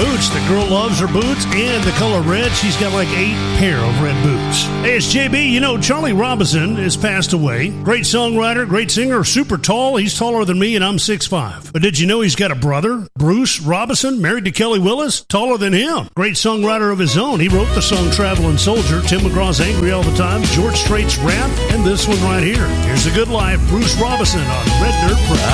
boots. The girl loves her boots and the color red. She's got like 8 pair of red boots. Hey, it's JB. You know, Charlie Robinson has passed away. Great songwriter, great singer, super tall. He's taller than me and I'm 6'5". But did you know he's got a brother, Bruce Robinson, married to Kelly Willis, taller than him. Great songwriter of his own. He wrote the song Traveling Soldier, Tim McGraw's Angry All the Time, George Strait's Rap, and this one right here. Here's A Good Life, Bruce Robinson on Red Dirt Press.